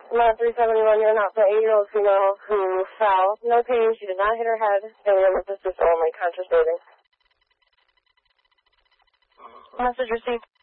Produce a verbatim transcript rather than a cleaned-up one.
Lot three seventy-one, you're not the eight-year-old female who fell. No pain, she did not hit her head. Alien assistance only, conscious breathing. Message received.